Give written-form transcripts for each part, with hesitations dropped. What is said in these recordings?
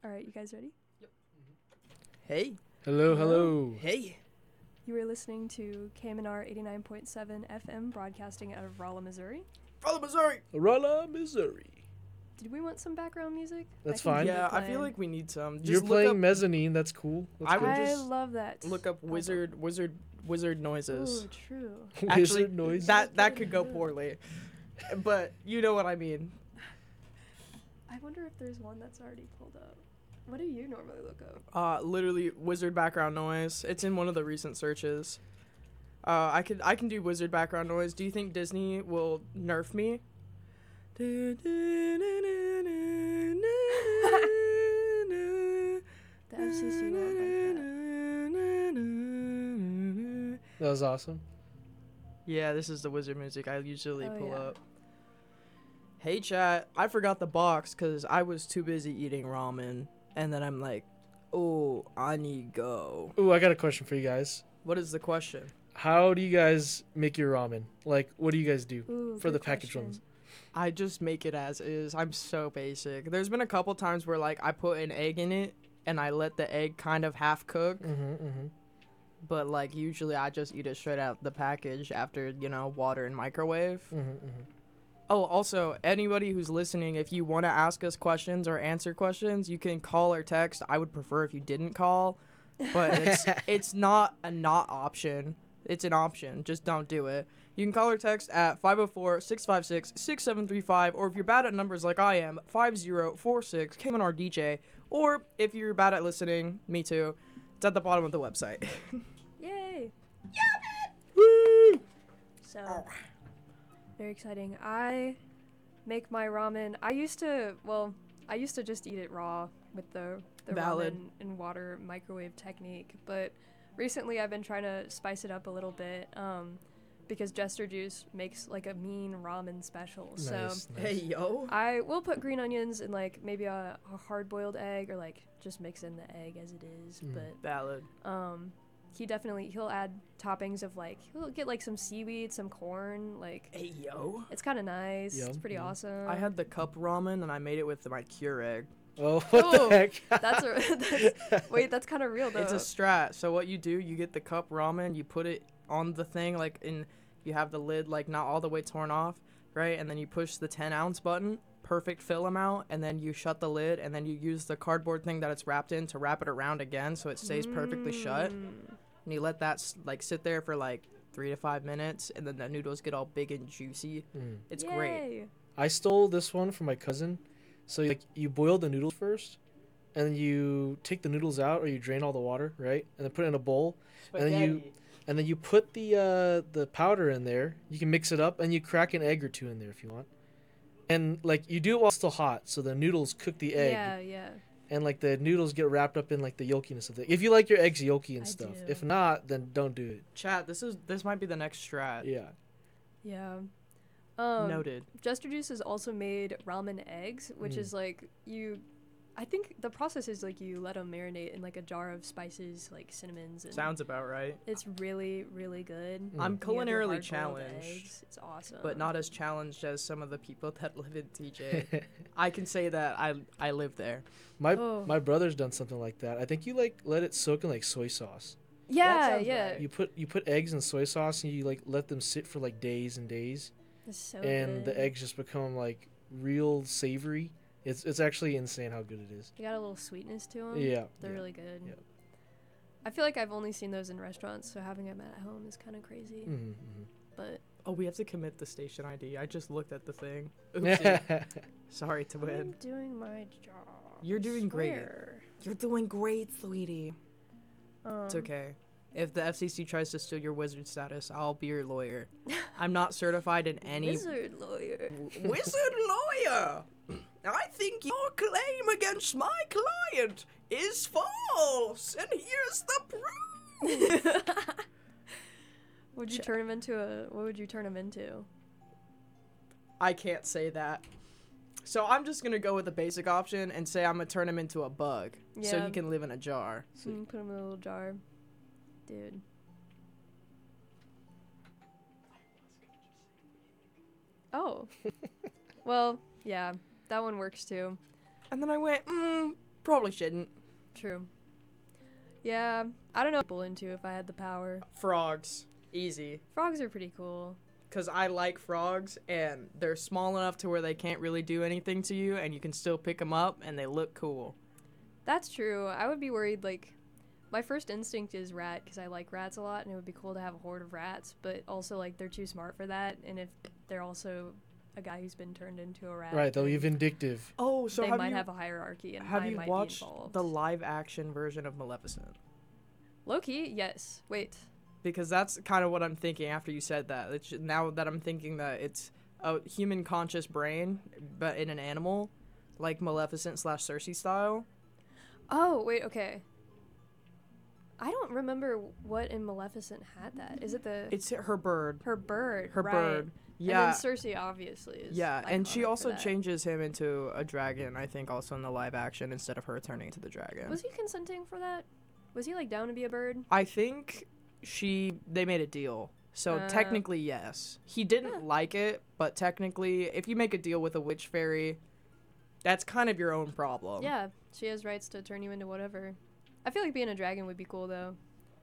All right, you guys ready? Hey. Hello, hello. Hey. You are listening to KMNR 89.7 FM, broadcasting out of Rolla, Missouri. Rolla, Missouri. Rolla, Missouri. Did we want some background music? That's I can fine. keep it Yeah, I feel playing. like we need some. Just You're look playing up, mezzanine. That's cool. That's I cool. would I just love that. look up Hold wizard noises. Ooh, true. Actually, Wizard noise. that could go poorly. But you know what I mean. I wonder if there's one that's already pulled up. What do you normally look up? Literally wizard background noise. It's in one of the recent searches. I can do wizard background noise. Do you think Disney will nerf me? The FCC won't like that. That was awesome. Yeah, this is the wizard music I usually Oh, pull yeah. up. Hey chat, I forgot the box because I was too busy eating ramen. And then I'm like, oh, I need to go. Ooh, I got a question for you guys. What is the question? How do you guys make your ramen? Like, what do you guys do Ooh, for the good packaged question. ones? I just make it as is. I'm so basic. There's been a couple times where like I put an egg in it and I let the egg kind of half cook. Mm-hmm. But like usually I just eat it straight out the package after, water and microwave. Mm-hmm. Oh, also, anybody who's listening, if you want to ask us questions or answer questions, you can call or text. I would prefer if you didn't call, but it's not a not option. It's an option. Just don't do it. You can call or text at 504-656-6735, or if you're bad at numbers like I am, 5046 KMNR or if you're bad at listening, me too, it's at the bottom of the website. Yay! Woo! So, very exciting. I make my ramen. I used to just eat it raw with the Valid. ramen and water microwave technique, but recently I've been trying to spice it up a little bit because Jester Juice makes like a mean ramen special. So Nice. Hey, yo. I will put green onions and like maybe a hard-boiled egg, or like just mix in the egg as it is, Valid. but he'll add toppings of like, he'll get like some seaweed, some corn, like Hey, yo. it's kind of nice. Yum, It's pretty yum. awesome. I had the cup ramen and I made it with my Keurig. Oh, what Oh, the heck? wait, that's kind of real though. It's a strat. So what you do, you get the cup ramen, you put it on the thing, like you have the lid like not all the way torn off, right? And then you push the 10-ounce button, perfect fill amount, and then you shut the lid, and then you use the cardboard thing that it's wrapped in to wrap it around again so it stays perfectly shut. And you let that sit there for like 3 to 5 minutes, and then the noodles get all big and juicy. Mm. It's great. Yay. I stole this one from my cousin. So you boil the noodles first, and then you take the noodles out, or you drain all the water, right? And then put it in a bowl, and then you put the powder in there. You can mix it up, and you crack an egg or two in there if you want. And like you do it while it's still hot, so the noodles cook the egg, Yeah. and like the noodles get wrapped up in like the yolkiness of it. If you like your eggs yolky and I stuff, do. if not, then don't do it. Chat, this might be the next strat. Yeah. Yeah. Noted. Jester Juice has also made ramen eggs, which is like I think the process is like you let them marinate in like a jar of spices, like cinnamons. And Sounds about right. It's really, really good. Mm. I'm You have your culinarily hard-boiled challenged. eggs. It's awesome. But not as challenged as some of the people that live in TJ. I can say that I live there. My brother's done something like that. I think you like let it soak in like soy sauce. Yeah, sounds yeah. right. You put eggs in soy sauce, and you like let them sit for like days and days, It's so and good. the eggs just become like real savory. It's actually insane how good it is. They got a little sweetness to them. Yeah. They're yeah. really good. Yeah. I feel like I've only seen those in restaurants, so having them at home is kind of crazy. Mm-hmm. But Oh, we have to commit the station ID. I just looked at the thing. Oopsie. Sorry to I'm win. doing my job. You're doing great. Swear. You're doing great, sweetie. It's Um, okay. If the FCC tries to steal your wizard status, I'll be your lawyer. I'm not certified in any... Wizard lawyer. Wizard lawyer! I think your claim against my client is false, and here's the proof! Would you turn him into what would you turn him into? I can't say that. So I'm just gonna go with the basic option and say I'm gonna turn him into a bug, so Yeah. he can live in a jar. Put him in a little jar. Dude. Oh. Well, yeah, that one works too. And then I went, Probably shouldn't. True. Yeah, I don't know what people into if I had the power. Frogs. Easy. Frogs are pretty cool. Because I like frogs, and they're small enough to where they can't really do anything to you, and you can still pick them up, and they look cool. That's true. I would be worried, like, my first instinct is rat, because I like rats a lot, and it would be cool to have a horde of rats, but also, like, they're too smart for that, and if they're also a guy who's been turned into a rat. Right, they'll be then vindictive. Oh, so they have might you, have a hierarchy, and have I you might watched be involved. the live-action version of Maleficent? Loki? Yes. Wait. Because that's kind of what I'm thinking after you said that. Now that I'm thinking that it's a human conscious brain, but in an animal, like Maleficent / Cersei style. Oh, wait, okay. I don't remember what in Maleficent had that. Is it It's her bird. her bird? Her right. bird. Yeah. And then Cersei obviously is. Yeah, and she iconic for also that. changes him into a dragon, I think, also in the live action, instead of her turning into the dragon. Was he consenting for that? Was he like down to be a bird? I think they made a deal. So technically, yes. He didn't like it, but technically, if you make a deal with a witch fairy, that's kind of your own problem. Yeah, she has rights to turn you into whatever. I feel like being a dragon would be cool though.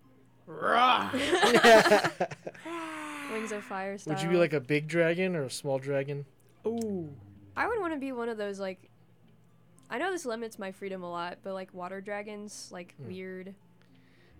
Wings of Fire style. Would you be like a big dragon or a small dragon? Ooh. I would want to be one of those like. I know this limits my freedom a lot, but like water dragons, like weird.